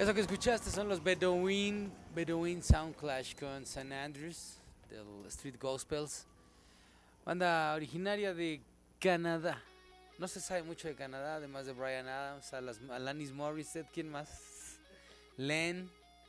Eso que escuchaste son los Bedouin Sound Clash con San Andrews del Street Gospels, banda originaria de Canadá. No se sabe mucho de Canadá, además de Bryan Adams, Alanis Morissette, ¿quién más? Len,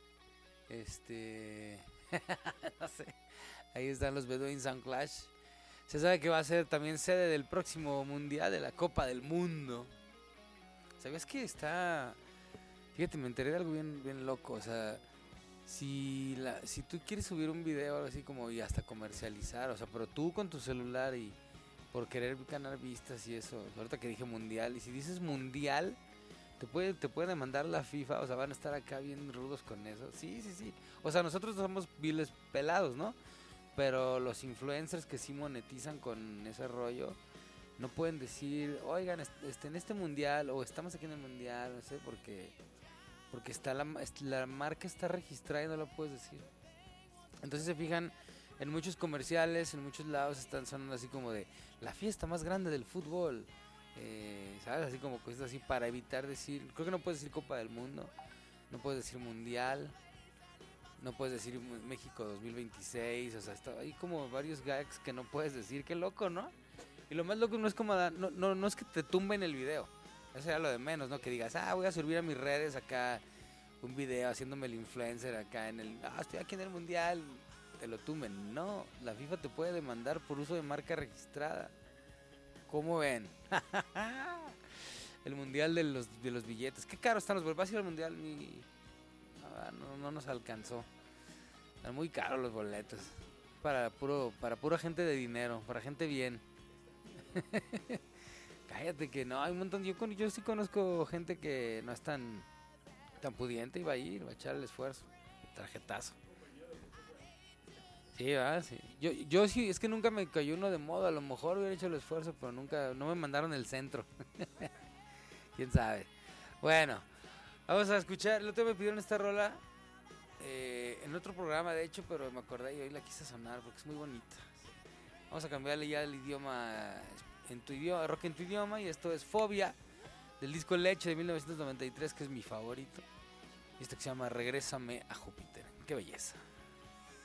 no sé. Ahí están los Bedouin Sound Clash. Se sabe que va a ser también sede del próximo mundial de la Copa del Mundo. ¿Sabías que está? Fíjate, me enteré de algo bien loco. O sea, si tú quieres subir un video así como y hasta comercializar, o sea, pero tú con tu celular y por querer ganar vistas y eso, ahorita que dije mundial, y si dices mundial, te puede demandar la FIFA, o sea, van a estar acá bien rudos con eso. Sí. O sea, nosotros somos viles pelados, ¿no? Pero los influencers que sí monetizan con ese rollo no pueden decir, oigan, en este mundial o estamos aquí en el mundial, no sé, porque está la marca está registrada y no lo puedes decir. Entonces se fijan en muchos comerciales, en muchos lados están sonando así como de la fiesta más grande del fútbol, ¿sabes? Así como cosas así para evitar decir, creo que no puedes decir Copa del Mundo, no puedes decir mundial, no puedes decir México 2026, o sea, hay como varios gags que no puedes decir, qué loco, ¿no? Y lo más loco no es como no es que te tumben el video. Eso era lo de menos, ¿no? Que digas, voy a subir a mis redes acá un video haciéndome el influencer acá estoy aquí en el mundial, te lo tumben. No, la FIFA te puede demandar por uso de marca registrada. ¿Cómo ven? El mundial de los billetes. Qué caro están los boletos. ¿Vas a ir al mundial? No nos alcanzó. Están muy caros los boletos. Para pura gente de dinero, para gente bien. Cállate que no, hay un montón. Yo sí conozco gente que no es tan pudiente y va a echar el esfuerzo. Tarjetazo. Sí, va, sí. Yo sí, es que nunca me cayó uno de moda. A lo mejor hubiera hecho el esfuerzo, pero nunca, no me mandaron el centro. Quién sabe. Bueno, vamos a escuchar. El otro día me pidieron esta rola en otro programa, de hecho, pero me acordé y hoy la quise sonar porque es muy bonita. Vamos a cambiarle ya el idioma en tu idioma, rock en tu idioma, y esto es Fobia del disco Leche de 1993, que es mi favorito. Y esto que se llama Regrésame a Júpiter. Qué belleza.